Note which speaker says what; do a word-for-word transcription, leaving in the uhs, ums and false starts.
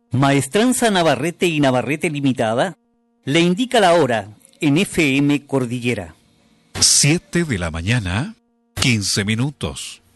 Speaker 1: Maestranza Navarrete y Navarrete Limitada le indica la hora en F M Cordillera.
Speaker 2: Siete de la mañana, quince minutos.